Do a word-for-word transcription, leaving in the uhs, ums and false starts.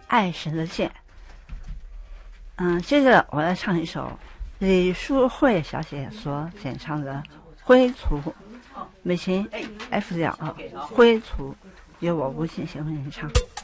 爱神的箭。嗯，接着我来唱一首李淑慧小姐所演唱的《挥除》，美琴 F 调啊，《挥除》由我吴庆贤为您唱。